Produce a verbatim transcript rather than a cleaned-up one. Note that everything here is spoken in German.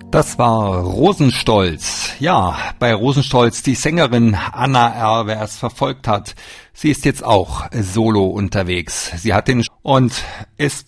Das war Rosenstolz. Ja, bei Rosenstolz die Sängerin Anna R., wer es verfolgt hat. Sie ist jetzt auch solo unterwegs. Sie hat den und ist